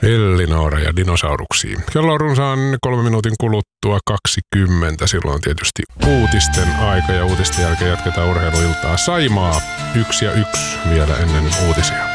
Elinora ja dinosauruksiin. Kello on runsaan 3 minuutin kuluttua 20. Silloin tietysti uutisten aika ja uutisten jälkeen jatketaan urheiluiltaa. Saimaa 1-1 vielä ennen uutisia.